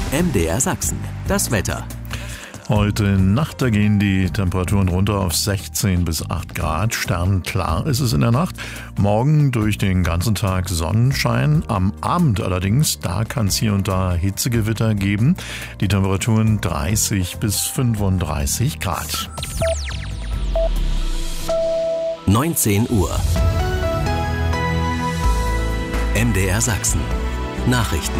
MDR Sachsen, das Wetter. Heute Nacht, da gehen die Temperaturen runter auf 16 bis 8 Grad. Sternklar ist es in der Nacht. Morgen durch den ganzen Tag Sonnenschein. Am Abend allerdings, da kann es hier und da Hitzegewitter geben. Die Temperaturen 30 bis 35 Grad. 19 Uhr. MDR Sachsen. Nachrichten.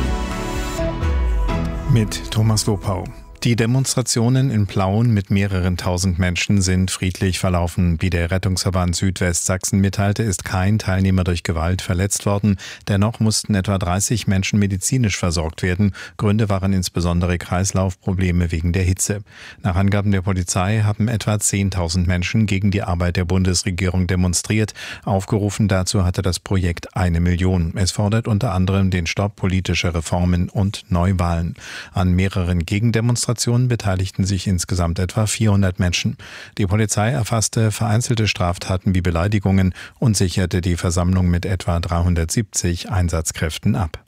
Mit Thomas Lopau. Die Demonstrationen in Plauen mit mehreren tausend Menschen sind friedlich verlaufen. Wie der Rettungsverband Südwestsachsen mitteilte, ist kein Teilnehmer durch Gewalt verletzt worden. Dennoch mussten etwa 30 Menschen medizinisch versorgt werden. Gründe waren insbesondere Kreislaufprobleme wegen der Hitze. Nach Angaben der Polizei haben etwa 10.000 Menschen gegen die Arbeit der Bundesregierung demonstriert. Aufgerufen dazu hatte das Projekt 1 Million. Es fordert unter anderem den Stopp politischer Reformen und Neuwahlen. An mehreren Gegendemonstrationen beteiligten sich insgesamt etwa 400 Menschen. Die Polizei erfasste vereinzelte Straftaten wie Beleidigungen und sicherte die Versammlung mit etwa 370 Einsatzkräften ab.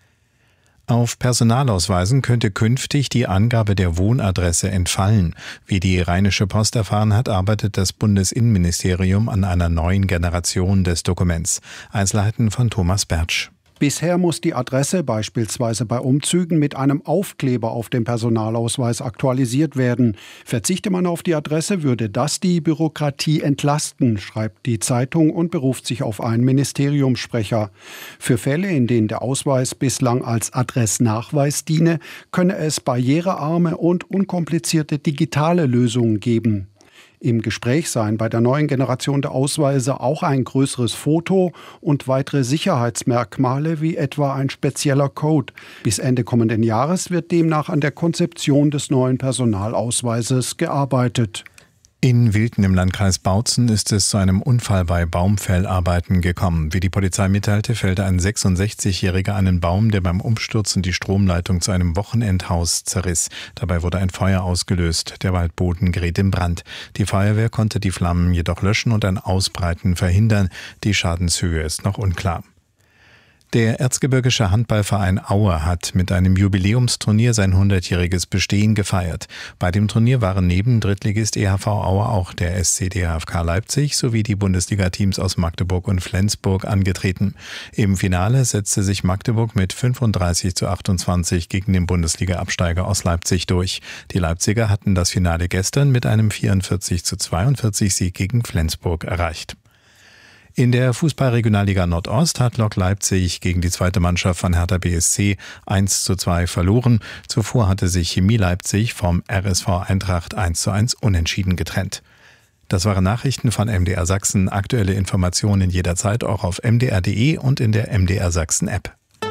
Auf Personalausweisen könnte künftig die Angabe der Wohnadresse entfallen. Wie die Rheinische Post erfahren hat, arbeitet das Bundesinnenministerium an einer neuen Generation des Dokuments. Einzelheiten von Thomas Bertsch. Bisher muss die Adresse beispielsweise bei Umzügen mit einem Aufkleber auf dem Personalausweis aktualisiert werden. Verzichte man auf die Adresse, würde das die Bürokratie entlasten, schreibt die Zeitung und beruft sich auf einen Ministeriumssprecher. Für Fälle, in denen der Ausweis bislang als Adressnachweis diene, könne es barrierearme und unkomplizierte digitale Lösungen geben. Im Gespräch seien bei der neuen Generation der Ausweise auch ein größeres Foto und weitere Sicherheitsmerkmale wie etwa ein spezieller Code. Bis Ende kommenden Jahres wird demnach an der Konzeption des neuen Personalausweises gearbeitet. In Wilten im Landkreis Bautzen ist es zu einem Unfall bei Baumfellarbeiten gekommen. Wie die Polizei mitteilte, fällte ein 66-Jähriger einen Baum, der beim Umstürzen die Stromleitung zu einem Wochenendhaus zerriss. Dabei wurde ein Feuer ausgelöst. Der Waldboden geriet in Brand. Die Feuerwehr konnte die Flammen jedoch löschen und ein Ausbreiten verhindern. Die Schadenshöhe ist noch unklar. Der Erzgebirgische Handballverein Aue hat mit einem Jubiläumsturnier sein 100-jähriges Bestehen gefeiert. Bei dem Turnier waren neben Drittligist EHV Aue auch der SC DHFK Leipzig sowie die Bundesliga-Teams aus Magdeburg und Flensburg angetreten. Im Finale setzte sich Magdeburg mit 35:28 gegen den Bundesliga-Absteiger aus Leipzig durch. Die Leipziger hatten das Finale gestern mit einem 44:42 Sieg gegen Flensburg erreicht. In der Fußball-Regionalliga Nordost hat Lok Leipzig gegen die zweite Mannschaft von Hertha BSC 1:2 verloren. Zuvor hatte sich Chemie Leipzig vom RSV Eintracht 1:1 unentschieden getrennt. Das waren Nachrichten von MDR Sachsen. Aktuelle Informationen jederzeit auch auf mdr.de und in der MDR Sachsen App.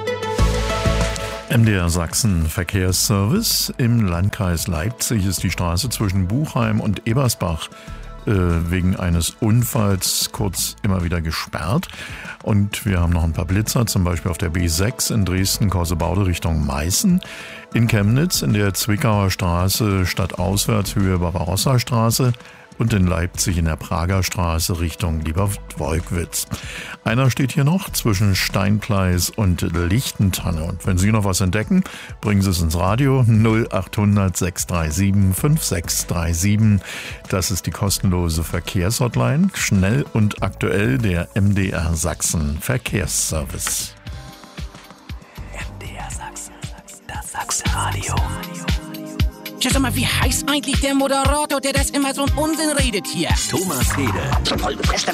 MDR Sachsen Verkehrsservice. Im Landkreis Leipzig ist die Straße zwischen Buchheim und Ebersbach wegen eines Unfalls kurz immer wieder gesperrt. Und wir haben noch ein paar Blitzer, zum Beispiel auf der B6 in Dresden-Korsebaude Richtung Meißen. In Chemnitz in der Zwickauer Straße stadtauswärts Höhe Barbarossa-Straße und in Leipzig in der Prager Straße Richtung Liebertwolkwitz. Einer steht hier noch zwischen Steingleis und Lichtentanne. Und wenn Sie noch was entdecken, bringen Sie es ins Radio 0800 637 5637. Das ist die kostenlose Verkehrshotline. Schnell und aktuell der MDR Sachsen Verkehrsservice. MDR Sachsen, das Sachsenradio. Sag mal, wie heißt eigentlich der Moderator, der das immer so einen Unsinn redet hier? Thomas Rede. Voll befesster